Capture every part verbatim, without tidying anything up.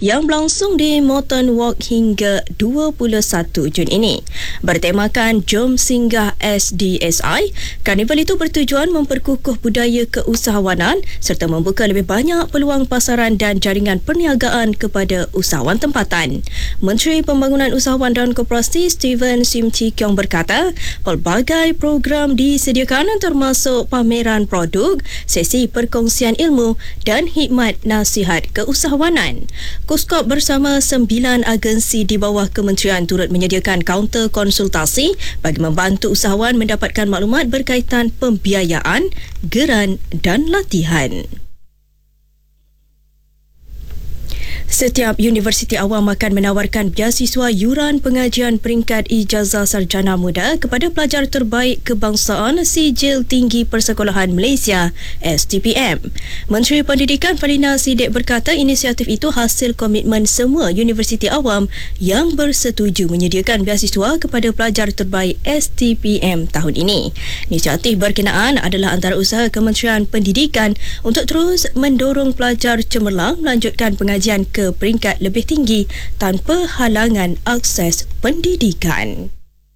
yang berlangsung di Moreton Walk hingga dua puluh satu Jun ini. Bertemakan Jom Singgah S D S I, karnival itu bertujuan memperkukuh budaya keusahawanan serta membuka lebih banyak peluang pasaran dan jaringan perniagaan kepada usahawan tempatan. Menteri Pembangunan Usahawan dan Koperasi Steven Sim Chee Kiong berkata, pelbagai program disediakan termasuk pameran produk, sesi perkongsian ilmu dan khidmat nasihat keusahawanan. Kuskop bersama sembilan agensi di bawah kementerian turut menyediakan kaunter konsultasi bagi membantu usahawan mendapatkan maklumat berkaitan pembiayaan, geran dan latihan. Setiap universiti awam akan menawarkan beasiswa yuran pengajian peringkat ijazah sarjana muda kepada pelajar terbaik kebangsaan Sijil Tinggi Persekolahan Malaysia S T P M. Menteri Pendidikan Fadina Siddiq berkata inisiatif itu hasil komitmen semua universiti awam yang bersetuju menyediakan beasiswa kepada pelajar terbaik S T P M tahun ini. Inisiatif berkenaan adalah antara usaha Kementerian Pendidikan untuk terus mendorong pelajar cemerlang melanjutkan pengajian ke peringkat lebih tinggi tanpa halangan akses pendidikan.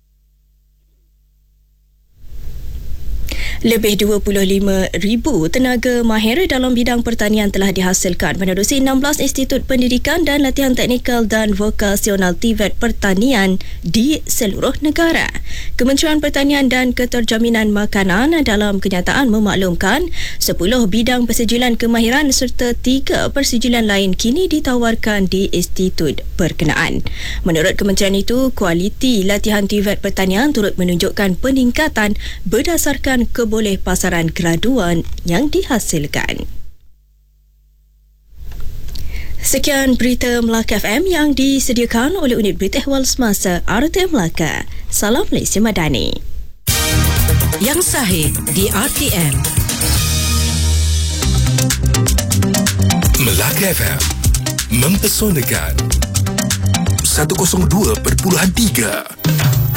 Lebih dua puluh lima ribu tenaga mahir dalam bidang pertanian telah dihasilkan menerusi enam belas Institut Pendidikan dan Latihan Teknikal dan Vokasional T V E T Pertanian di seluruh negara. Kementerian Pertanian dan Keterjaminan Makanan dalam kenyataan memaklumkan sepuluh bidang persijilan kemahiran serta tiga persijilan lain kini ditawarkan di institut berkenaan. Menurut kementerian itu, kualiti latihan T V E T Pertanian turut menunjukkan peningkatan berdasarkan ke boleh pasaran graduan yang dihasilkan. Sekian berita Melaka F M yang disediakan oleh unit berita ehwal semasa R T M Melaka. Salam Malaysia Madani. Yang sahih di R T M. Melaka F M mempesonakan seratus dua perpuluhan tiga.